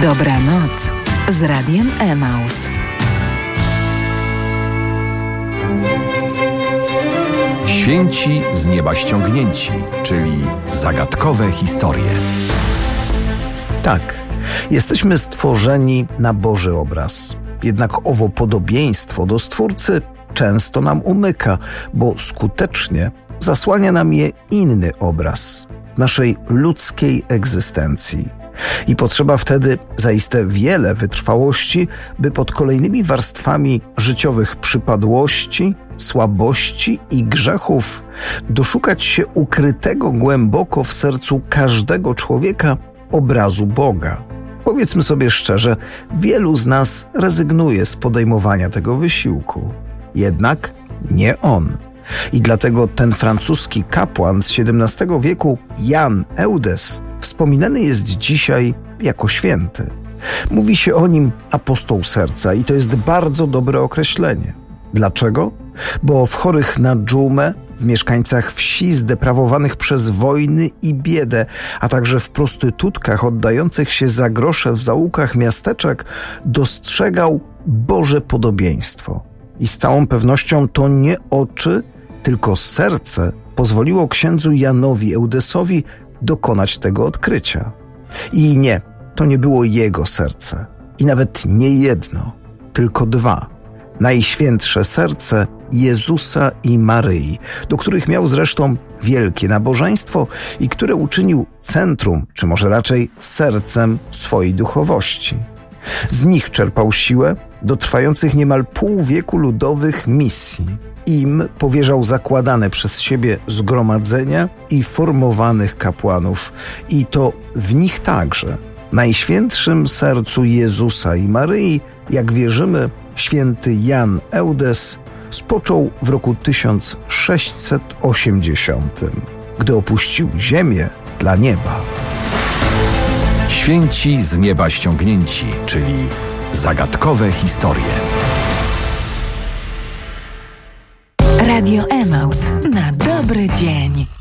Dobranoc z Radiem Emaus. Święci z nieba ściągnięci, czyli zagadkowe historie. Tak, jesteśmy stworzeni na Boży obraz. Jednak owo podobieństwo do Stwórcy często nam umyka, bo skutecznie zasłania nam je inny obraz naszej ludzkiej egzystencji. I potrzeba wtedy zaiste wiele wytrwałości, by pod kolejnymi warstwami życiowych przypadłości, słabości i grzechów doszukać się ukrytego głęboko w sercu każdego człowieka obrazu Boga. Powiedzmy sobie szczerze, wielu z nas rezygnuje z podejmowania tego wysiłku. Jednak nie on. I dlatego ten francuski kapłan z XVII wieku, Jan Eudes, wspominany jest dzisiaj jako święty. Mówi się o nim apostoł serca i to jest bardzo dobre określenie. Dlaczego? Bo w chorych na dżumę, w mieszkańcach wsi zdeprawowanych przez wojny i biedę, a także w prostytutkach oddających się za grosze w zaułkach miasteczek dostrzegał Boże podobieństwo. I z całą pewnością to nie oczy, tylko serce pozwoliło księdzu Janowi Eudesowi dokonać tego odkrycia. I nie, to nie było jego serce. I nawet nie jedno, tylko dwa. Najświętsze serce Jezusa i Maryi, do których miał zresztą wielkie nabożeństwo i które uczynił centrum, czy może raczej sercem swojej duchowości. Z nich czerpał siłę do trwających niemal pół wieku ludowych misji. Im powierzał zakładane przez siebie zgromadzenia i formowanych kapłanów. I to w nich także, Najświętszym sercu Jezusa i Maryi, jak wierzymy, święty Jan Eudes spoczął w roku 1680, gdy opuścił ziemię dla nieba. Święci z nieba ściągnięci, czyli zagadkowe historie. Radio Emaus na dobry dzień.